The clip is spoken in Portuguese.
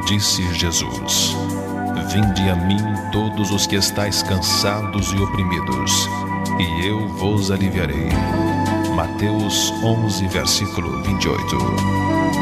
Disse Jesus: Vinde a mim todos os que estáis cansados e oprimidos, e eu vos aliviarei. Mateus 11, versículo 28.